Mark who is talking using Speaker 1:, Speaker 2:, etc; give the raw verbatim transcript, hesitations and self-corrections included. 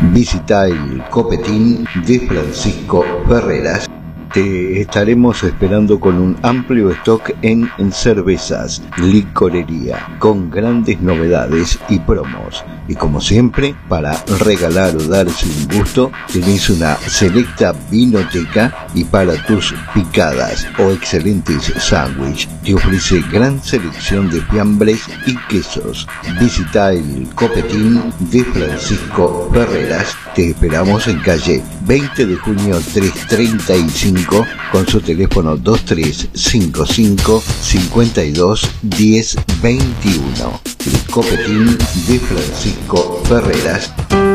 Speaker 1: Visita el Copetín de Francisco Ferreras. Te estaremos esperando con un amplio stock en cervezas, licorería, con grandes novedades y promos. Y como siempre, para regalar o darse un gusto, tenés una selecta vinoteca, y para tus picadas o excelentes sándwiches te ofrece gran selección de fiambres y quesos. Visita el Copetín de Francisco Ferreras. Te esperamos en calle veinte de junio trescientos treinta y cinco con su teléfono dos tres cinco cinco, cinco dos, uno cero dos uno. El Copetín de Francisco Ferreras.